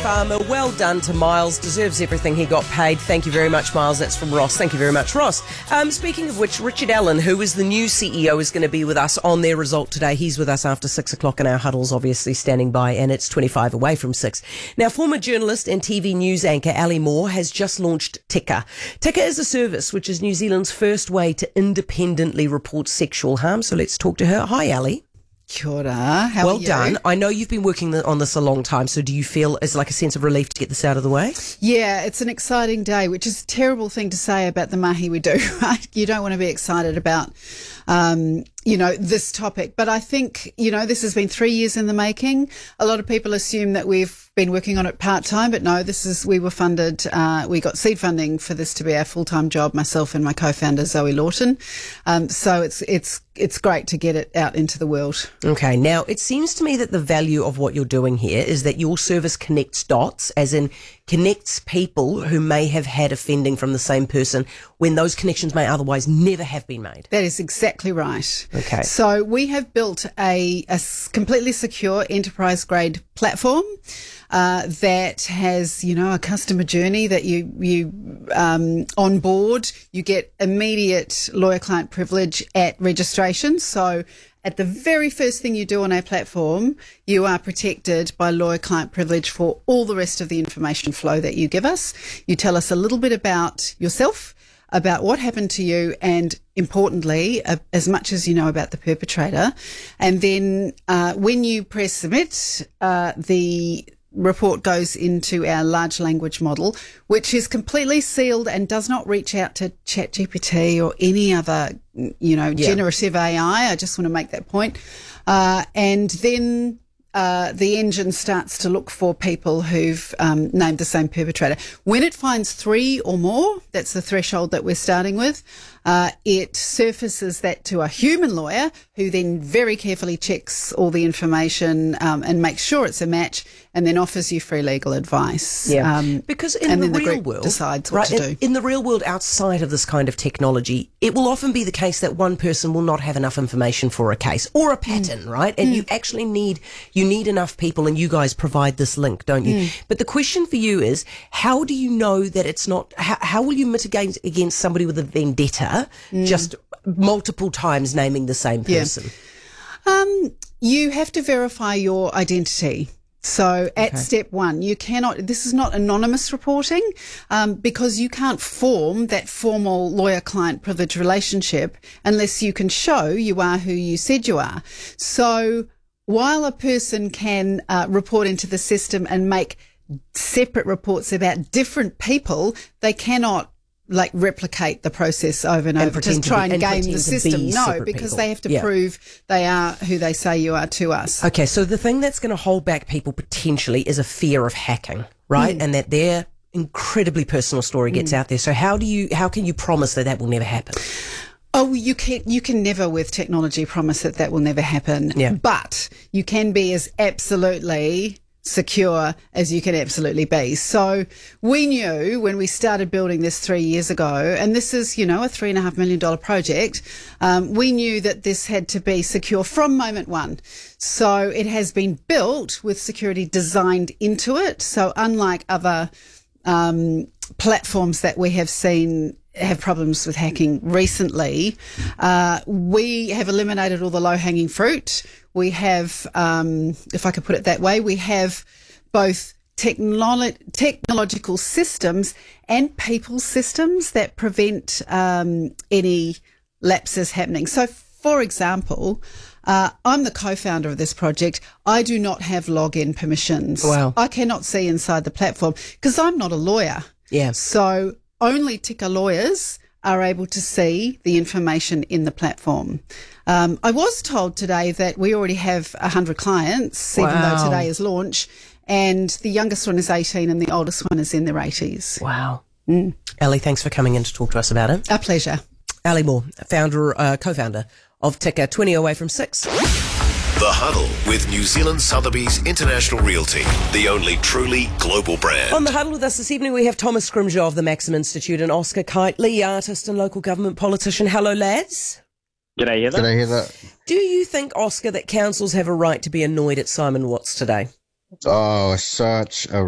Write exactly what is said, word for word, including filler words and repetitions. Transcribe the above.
farmer. Well done to Miles. Deserves everything he got paid. Thank you very much, Miles. That's from Ross. Thank you very much, Ross. Um, speaking of which, Richard Allen, who is the new C E O, is going to be with us on their result today. He's with us after six o'clock in our huddles, obviously standing by, and it's twenty-five away from six. Now, former journalist and T V news anchor Ali Moore has just launched Tika. Tika is a service which is New Zealand's first way to independently report sexual harm. So let's talk to her. Hi, Ali. Kia ora. How well are you? done. I know you've been working on this a long time, so do you feel it's like a sense of relief to get this out of the way? Yeah, it's an exciting day, which is a terrible thing to say about the mahi we do, right? You don't want to be excited about, um, you know, this topic. But I think, you know, this has been three years in the making. A lot of people assume that we've been working on it part-time, but no, this is, we were funded, uh, we got seed funding for this to be our full-time job, myself and my co-founder Zoe Lawton. Um, so it's, it's, it's great to get it out into the world. Okay. Now, it seems to me that the value of what you're doing here is that your service connects dots, as in connects people who may have had offending from the same person when those connections may otherwise never have been made. That is exactly right. Okay. So we have built a, a completely secure enterprise-grade platform uh, that has, you know, a customer journey that you you um, onboard. You get immediate lawyer-client privilege at registration. So at the very first thing you do on our platform, you are protected by lawyer-client privilege for all the rest of the information flow that you give us. You tell us a little bit about yourself, about what happened to you, and importantly, uh, as much as you know about the perpetrator. And then uh, when you press submit, uh, the report goes into our large language model, which is completely sealed and does not reach out to ChatGPT or any other, you know, yeah. generative A I. I just want to make that point. Uh, and then Uh, the engine starts to look for people who've um, named the same perpetrator. When it finds three or more, that's the threshold that we're starting with, uh, it surfaces that to a human lawyer who then very carefully checks all the information um, and makes sure it's a match, and then offers you free legal advice. Yeah, um, because in and the then real the group world, decides what right, to do. in, in the real world, outside of this kind of technology, it will often be the case that one person will not have enough information for a case or a pattern, mm. right? And mm. you actually need you need enough people, and you guys provide this link, don't you? Mm. But the question for you is, how do you know that it's not? How, how will you mitigate against somebody with a vendetta mm. just multiple times naming the same person? Yeah. Um, you have to verify your identity. So at okay. step one, you cannot, this is not anonymous reporting, um, because you can't form that formal lawyer-client privilege relationship unless you can show you are who you said you are. So while a person can uh, report into the system and make separate reports about different people, they cannot like replicate the process over and, and over to try to be, and, and game the system. No, because people. they have to yeah. prove they are who they say you are to us. Okay, so the thing that's going to hold back people potentially is a fear of hacking, right? Mm. And that their incredibly personal story gets mm. out there. So how do you, how can you promise that that will never happen? Oh, you can you can never with technology promise that that will never happen. Yeah. But you can be as absolutely secure as you can absolutely be. So we knew when we started building this three years ago, and this is, you know, a three and a half million dollar project, um, we knew that this had to be secure from moment one. So it has been built with security designed into it. So unlike other um, platforms that we have seen have problems with hacking recently, uh, we have eliminated all the low-hanging fruit. We have, um, if I could put it that way, we have both technolo- technological systems and people systems that prevent um, any lapses happening. So, for example, uh, I'm the co-founder of this project. I do not have login permissions. Wow. I cannot see inside the platform because I'm not a lawyer. Yeah. So only Tika lawyers are able to see the information in the platform. Um, I was told today that we already have one hundred clients, wow. even though today is launch, and the youngest one is eighteen and the oldest one is in their eighties. Wow. Mm. Ali, thanks for coming in to talk to us about it. A pleasure. Ali Moore, founder, uh, co-founder of Tika, twenty away from six. The Huddle with New Zealand Sotheby's International Realty, the only truly global brand. On The Huddle with us this evening, we have Thomas Scrimgeour of the Maxim Institute and Oscar Kitely, artist and local government politician. Hello, lads. G'day, Heather. G'day, Heather. Do you think, Oscar, that councils have a right to be annoyed at Simon Watts today? Oh, such a